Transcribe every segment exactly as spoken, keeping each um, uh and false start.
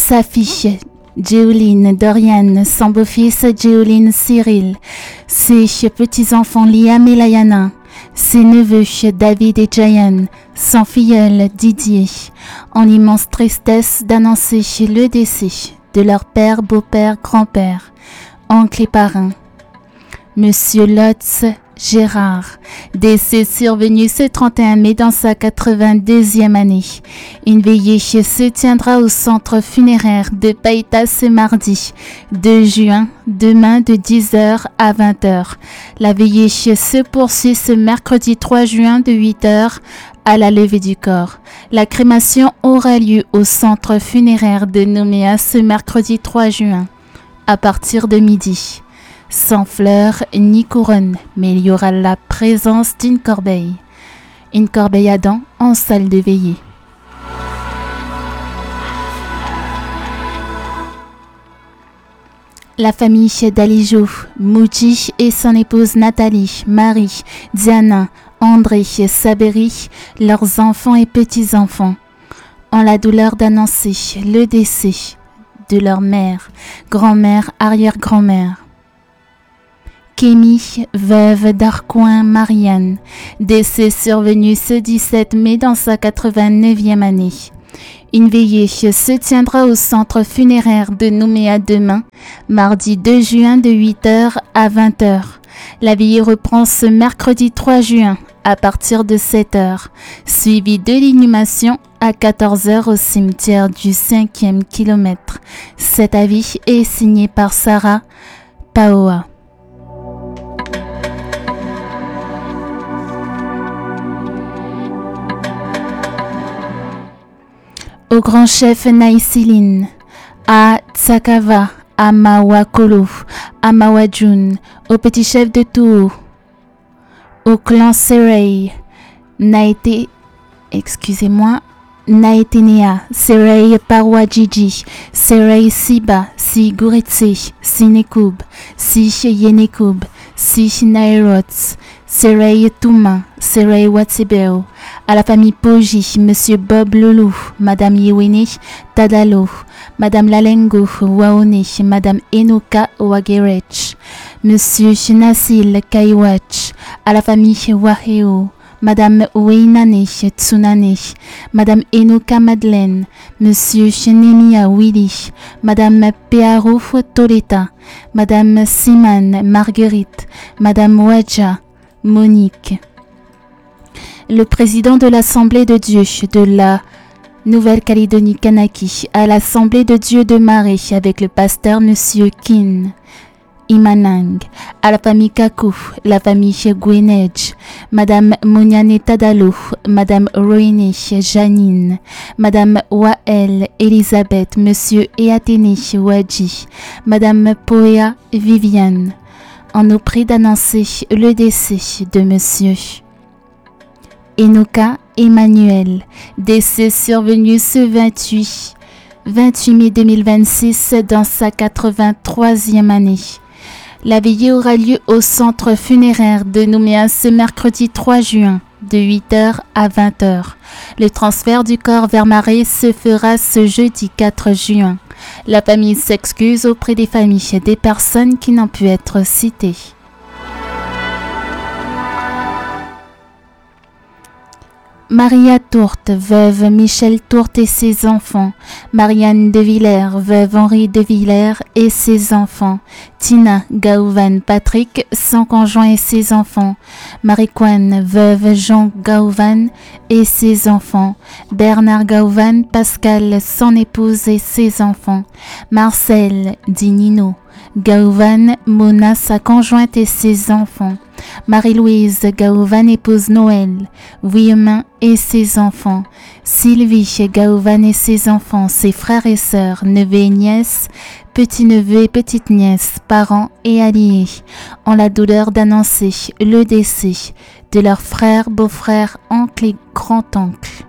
sa fille Géoline Doriane, son beau-fils Géoline Cyril, ses petits-enfants Liam et Layana, ses neveux David et Jayan, son filleul Didier, en immense tristesse d'annoncer le décès de leur père, beau-père, grand-père, oncle et parrain, Monsieur Lotz Gérard, décès survenu ce trente et un mai dans sa quatre-vingt-deuxième année. Une veillée se tiendra au centre funéraire de Païta ce mardi deux juin, demain de dix heures à vingt heures. La veillée se poursuit ce mercredi trois juin de huit heures à la levée du corps. La crémation aura lieu au centre funéraire de Nouméa ce mercredi trois juin à partir de midi. Sans fleurs ni couronne, mais il y aura la présence d'une corbeille. Une corbeille à dents en salle de veillée. La famille d'Alijo, Mouji et son épouse Nathalie, Marie, Diana, André, Saberi, leurs enfants et petits-enfants, ont la douleur d'annoncer le décès de leur mère, grand-mère, arrière-grand-mère. Kémy, veuve d'Arcoing Marianne, décès survenu ce dix-sept mai dans sa quatre-vingt-neuvième année. Une veillée se tiendra au centre funéraire de Nouméa demain, mardi deux juin de huit heures à vingt heures. La veillée reprend ce mercredi trois juin à partir de sept heures, suivie de l'inhumation à quatorze heures au cimetière du cinquième kilomètre. Cet avis est signé par Sarah Paoa. Au grand chef Naïsiline, à Tsakava, à Mawakolo, à Mawajun, au petit chef de Touo, au clan Serey, Naïté, excusez-moi, Naïténéa, Serey Parwajiji, Serey Siba, Si Guretse, Si Nekub, Si Yenekub, Si Nairots, Serey Touma, Serey Watsibeo, à la famille Poji, Monsieur Bob Loulou, Madame Yewene Tadalo, Madame Lalengo Waone, Madame Enoka Wagerech, Monsieur Nasil Kaiwach, à la famille Waheo, Madame Weinane Tsunane, Madame Enoka Madeleine, Monsieur Nemia Willy, Madame Pearo Toleta, Madame Siman Marguerite, Madame Waja Monique. Le président de l'Assemblée de Dieu de la Nouvelle-Calédonie Kanaki à l'Assemblée de Dieu de Marais avec le pasteur Monsieur Kin Imanang, à la famille Kakou, la famille Gwenej, Madame Mouniane Tadalo, Madame Roine Janine, Madame Wael Elisabeth, Monsieur Eatene Wadji, Madame Poea Viviane. On nous prie d'annoncer le décès de Monsieur Enoka Emmanuel, décès survenu ce vingt-huit mai deux mille vingt-six dans sa quatre-vingt-troisième année. La veillée aura lieu au centre funéraire de Nouméa ce mercredi trois juin de huit heures à vingt heures. Le transfert du corps vers Marais se fera ce jeudi quatre juin. La famille s'excuse auprès des familles des personnes qui n'ont pu être citées. Maria Tourte, veuve Michel Tourte et ses enfants. Marianne de Villers, veuve Henri de Villers et ses enfants. Tina Gauvan Patrick, son conjoint et ses enfants. Marie-Coine, veuve Jean Gauvan et ses enfants. Bernard Gauvan Pascal, son épouse et ses enfants. Marcel Dinino Gauvan Mona, sa conjointe et ses enfants. Marie-Louise Gauvan, épouse Noël, Vuillemin et ses enfants. Sylvie Gauvan et ses enfants, ses frères et sœurs, neveux et nièces, petits-neveux et petites-nièces, parents et alliés, ont la douleur d'annoncer le décès de leurs frères, beaux-frères, oncles et grands-oncles.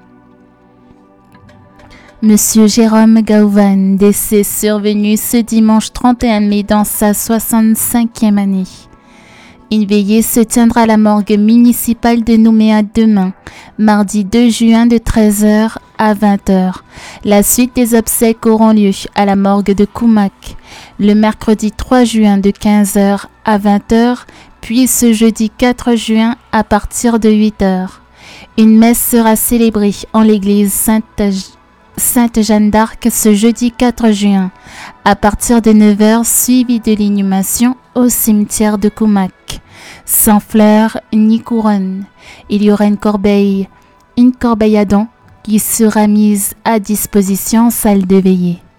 Monsieur Jérôme Gauvan, décès survenu ce dimanche trente et un mai dans sa soixante-cinquième année. Une veillée se tiendra à la morgue municipale de Nouméa demain, mardi deux juin de treize heures à vingt heures. La suite des obsèques auront lieu à la morgue de Koumak le mercredi trois juin de quinze heures à vingt heures, puis ce jeudi quatre juin à partir de huit heures. Une messe sera célébrée en l'église Sainte, Sainte Jeanne d'Arc ce jeudi quatre juin à partir de neuf heures, suivie de l'inhumation au cimetière de Koumak. Sans fleurs ni couronne, il y aura une corbeille, une corbeille à dons qui sera mise à disposition en salle de veillée.